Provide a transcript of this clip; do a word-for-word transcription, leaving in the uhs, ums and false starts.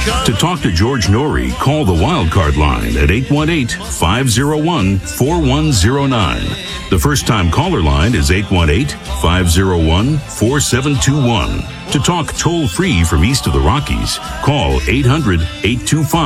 To talk to George Norrie, call the Wildcard line at eight one eight, five oh one, four one oh nine. The first-time caller line is eight one eight, five oh one, four seven two one. To talk toll-free from east of the Rockies, call eight hundred, eight two five